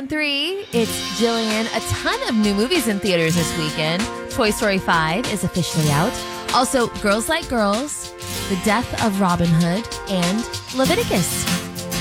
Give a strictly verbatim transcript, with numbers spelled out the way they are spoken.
one three, it's Jillian. A ton of new movies in theaters this weekend. Toy Story five is officially out. Also, Girls Like Girls, The Death of Robin Hood, and Leviticus.